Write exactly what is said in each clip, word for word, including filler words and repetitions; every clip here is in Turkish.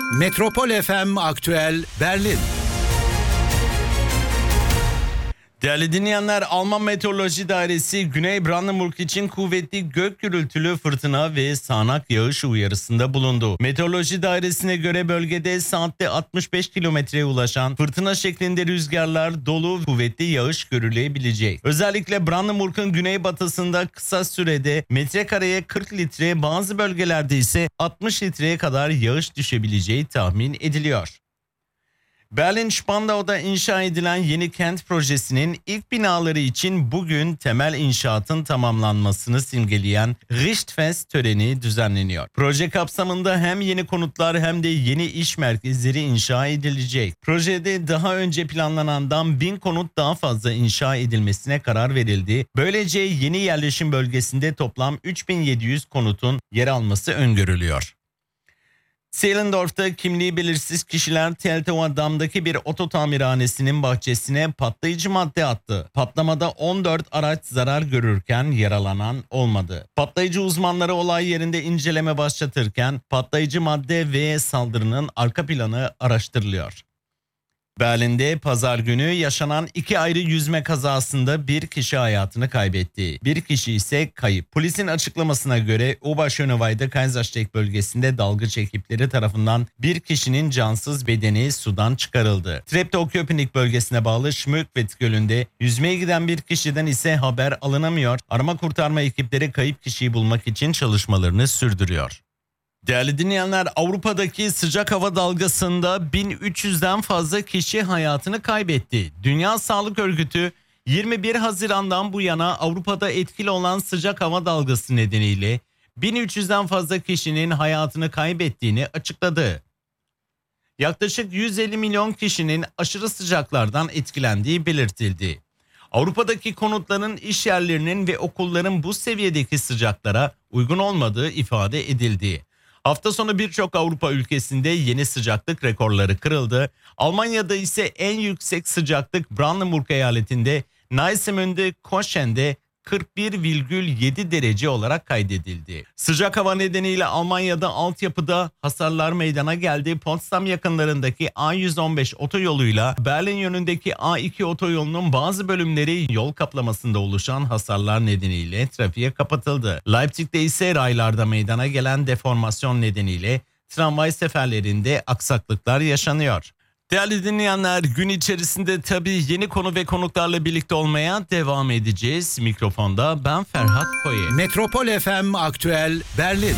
Metropol F M Aktüel Berlin. Değerli dinleyenler, Alman Meteoroloji Dairesi Güney Brandenburg için kuvvetli gök gürültülü fırtına ve sağanak yağış uyarısında bulundu. Meteoroloji Dairesi'ne göre bölgede saatte altmış beş kilometreye ulaşan fırtına şeklinde rüzgarlar, dolu kuvvetli yağış görülebilecek. Özellikle Brandenburg'un güneybatısında kısa sürede metrekareye kırk litre, bazı bölgelerde ise altmış litreye kadar yağış düşebileceği tahmin ediliyor. Berlin-Spandau'da inşa edilen yeni kent projesinin ilk binaları için bugün temel inşaatın tamamlanmasını simgeleyen Richtfest töreni düzenleniyor. Proje kapsamında hem yeni konutlar hem de yeni iş merkezleri inşa edilecek. Projede daha önce planlanandan bin konut daha fazla inşa edilmesine karar verildi. Böylece yeni yerleşim bölgesinde toplam üç bin yedi yüz konutun yer alması öngörülüyor. Zehlendorf'ta kimliği belirsiz kişiler Teltow Dam'daki bir oto tamirhanesinin bahçesine patlayıcı madde attı. Patlamada on dört araç zarar görürken yaralanan olmadı. Patlayıcı uzmanları olay yerinde inceleme başlatırken patlayıcı madde ve saldırının arka planı araştırılıyor. Berlin'de pazar günü yaşanan iki ayrı yüzme kazasında bir kişi hayatını kaybetti. Bir kişi ise kayıp. Polisin açıklamasına göre Oberschöneweide Kaisersteig bölgesinde dalgıç ekipleri tarafından bir kişinin cansız bedeni sudan çıkarıldı. Treptow-Köpenick bölgesine bağlı Schmöckwitt Gölü'nde yüzmeye giden bir kişiden ise haber alınamıyor. Arama kurtarma ekipleri kayıp kişiyi bulmak için çalışmalarını sürdürüyor. Değerli dinleyenler, Avrupa'daki sıcak hava dalgasında bin üç yüzden fazla kişi hayatını kaybetti. Dünya Sağlık Örgütü yirmi bir Haziran'dan bu yana Avrupa'da etkili olan sıcak hava dalgası nedeniyle bin üç yüzden fazla kişinin hayatını kaybettiğini açıkladı. Yaklaşık yüz elli milyon kişinin aşırı sıcaklardan etkilendiği belirtildi. Avrupa'daki konutların, iş yerlerinin ve okulların bu seviyedeki sıcaklara uygun olmadığı ifade edildi. Hafta sonu birçok Avrupa ülkesinde yeni sıcaklık rekorları kırıldı. Almanya'da ise en yüksek sıcaklık Brandenburg eyaletinde Neissemunde Koschen'de kırk bir virgül yedi derece olarak kaydedildi. Sıcak hava nedeniyle Almanya'da altyapıda hasarlar meydana geldi. Potsdam yakınlarındaki A yüz on beş otoyoluyla Berlin yönündeki A iki otoyolunun bazı bölümleri yol kaplamasında oluşan hasarlar nedeniyle trafiğe kapatıldı. Leipzig'te ise raylarda meydana gelen deformasyon nedeniyle tramvay seferlerinde aksaklıklar yaşanıyor. Değerli dinleyenler, gün içerisinde tabii yeni konu ve konuklarla birlikte olmaya devam edeceğiz. Mikrofonda ben Ferhat Koyu. Metropol F M Aktüel Berlin.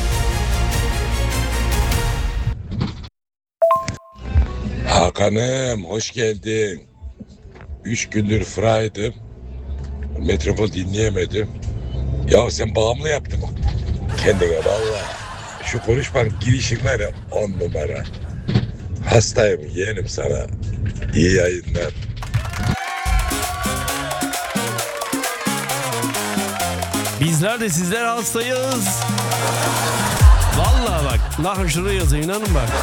Hakan'ım hoş geldin. Üç gündür fraydım. Metropol dinleyemedim. Ya sen bağımlı yaptın kendine vallahi. Şu konuşmanın girişin var ya on numara. Hastayım yeğenim sana. İyi yayınlar. Bizler de sizler hastayız. Vallahi bak. Lan şuraya yazayım, inanın bak.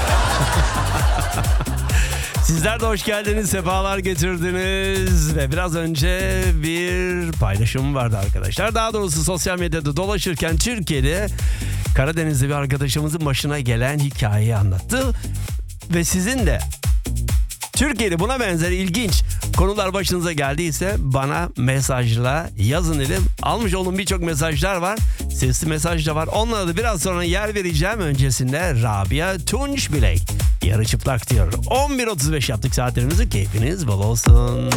Sizler de hoş geldiniz, sefalar getirdiniz ve biraz önce bir paylaşım vardı arkadaşlar. Daha doğrusu sosyal medyada dolaşırken Türkiye'de Karadeniz'de bir arkadaşımızın başına gelen hikayeyi anlattı. Ve sizin de Türkiye'de buna benzer ilginç konular başınıza geldiyse bana mesajla yazın dedim. Almış olduğum birçok mesajlar var. Sesli mesaj da var. Onlara da biraz sonra yer vereceğim. Öncesinde Rabia Tunç Bilek. Yarı çıplak diyor. on bir otuz beş yaptık saatlerimizi. Keyfiniz bol olsun.